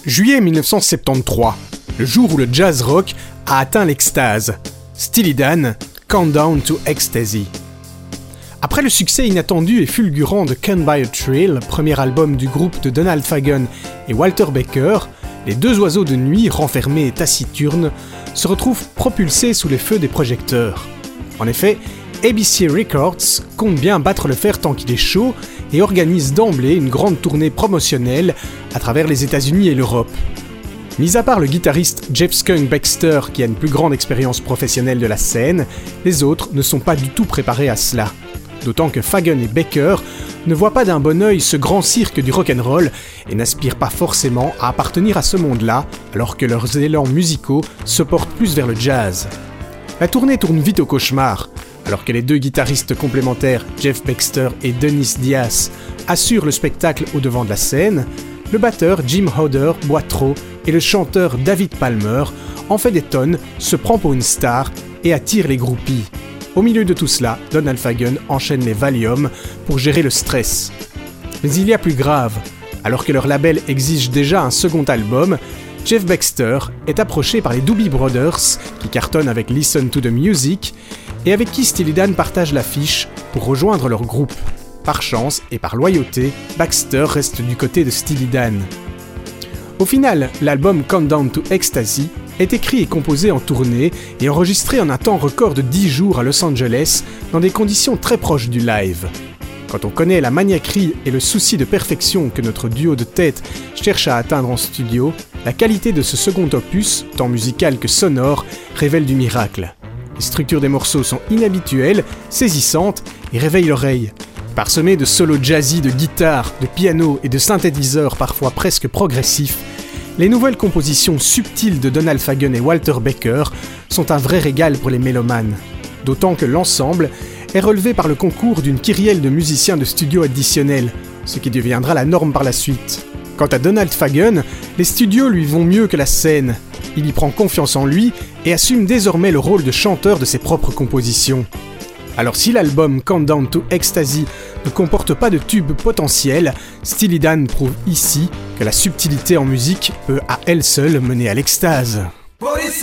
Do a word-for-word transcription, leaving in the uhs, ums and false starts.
Juillet mille neuf cent soixante-treize, le jour où le jazz rock a atteint l'extase. Steely Dan, Countdown to Ecstasy. Après le succès inattendu et fulgurant de Can't Buy a Thrill, premier album du groupe de Donald Fagen et Walter Baker, les deux oiseaux de nuit, renfermés et taciturnes, se retrouvent propulsés sous les feux des projecteurs. En effet, A B C Records compte bien battre le fer tant qu'il est chaud et organise d'emblée une grande tournée promotionnelle à travers les États-Unis et l'Europe. Mis à part le guitariste Jeff Skunk Baxter qui a une plus grande expérience professionnelle de la scène, les autres ne sont pas du tout préparés à cela. D'autant que Fagen et Baker ne voient pas d'un bon œil ce grand cirque du rock'n'roll et n'aspirent pas forcément à appartenir à ce monde-là, alors que leurs élans musicaux se portent plus vers le jazz. La tournée tourne vite au cauchemar, alors que les deux guitaristes complémentaires, Jeff Baxter et Dennis Dias, assurent le spectacle au devant de la scène, le batteur Jim Hodder boit trop et le chanteur David Palmer en fait des tonnes, se prend pour une star et attire les groupies. Au milieu de tout cela, Donald Fagen enchaîne les Valium pour gérer le stress. Mais il y a plus grave. Alors que leur label exige déjà un second album, Jeff Baxter est approché par les Doobie Brothers, qui cartonnent avec Listen to the Music, et avec qui Steely Dan partage l'affiche pour rejoindre leur groupe. Par chance et par loyauté, Baxter reste du côté de Steely Dan. Au final, l'album Countdown to Ecstasy est écrit et composé en tournée et enregistré en un temps record de dix jours à Los Angeles dans des conditions très proches du live. Quand on connaît la maniaquerie et le souci de perfection que notre duo de tête cherche à atteindre en studio, la qualité de ce second opus, tant musical que sonore, révèle du miracle. Les structures des morceaux sont inhabituelles, saisissantes et réveillent l'oreille. Parsemées de solos jazzy de guitare, de piano et de synthétiseurs parfois presque progressifs, les nouvelles compositions subtiles de Donald Fagen et Walter Baker sont un vrai régal pour les mélomanes. D'autant que l'ensemble est relevé par le concours d'une kyrielle de musiciens de studio additionnels, ce qui deviendra la norme par la suite. Quant à Donald Fagen, les studios lui vont mieux que la scène. Il y prend confiance en lui et assume désormais le rôle de chanteur de ses propres compositions. Alors si l'album Countdown to Ecstasy ne comporte pas de tube potentiel, Steely Dan prouve ici que la subtilité en musique peut à elle seule mener à l'extase.